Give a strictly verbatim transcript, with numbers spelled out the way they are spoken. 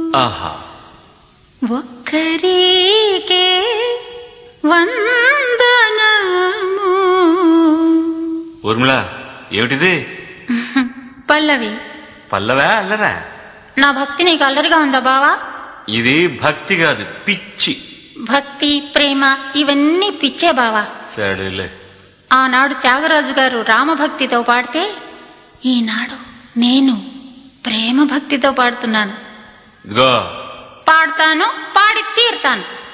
ఆహా ఒక్కరికే వందనము. ఊర్మిళ ఏమిటిది? పల్లవి. పల్లవా అల్లరా? నా భక్తి నీకు అల్లరిగా ఉందా బావా? ఇది భక్తి కాదు, పిచ్చి. భక్తి ప్రేమ ఇవన్నీ పిచ్చే బావా. సరేలే. ఆనాడు త్యాగరాజు గారు రామభక్తితో పాడితే ఈనాడు నేను ప్రేమ భక్తితో పాడుతున్నాను. ఇదిగో పాడతాను, పాడి తీరుతాను.